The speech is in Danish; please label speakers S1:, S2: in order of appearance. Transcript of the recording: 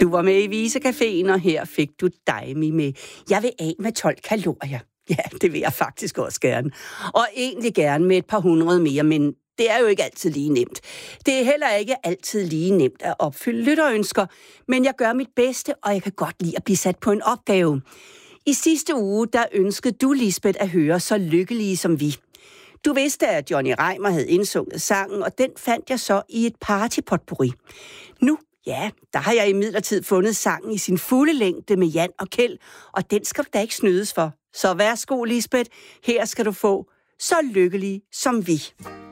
S1: Du var med i Visecaféen, og her fik du Daimi med Jeg vil af med 12 kalorier. Ja, det vil jeg faktisk også gerne. Og egentlig gerne med et par hundrede mere, men det er jo ikke altid lige nemt. Det er heller ikke altid lige nemt at opfylde lytterønsker, men jeg gør mit bedste, og jeg kan godt lide at blive sat på en opgave. I sidste uge, der ønskede du, Lisbeth, at høre Så lykkelige som vi. Du vidste, at Johnny Reimer havde indsunget sangen, og den fandt jeg så i et partypotpourri. Nu, ja, der har jeg imidlertid fundet sangen i sin fulde længde med Jan og Kjeld, og den skal du da ikke snydes for. Så værsgo, Lisbeth, her skal du få Så lykkelig som vi.